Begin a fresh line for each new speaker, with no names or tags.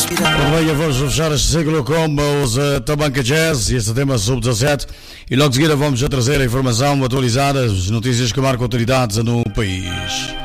Bem, vamos fechar este ciclo com os Tabanca Jazz e este tema sub-17 e logo de seguida vamos a trazer a informação atualizada, as notícias que marcam autoridades no país.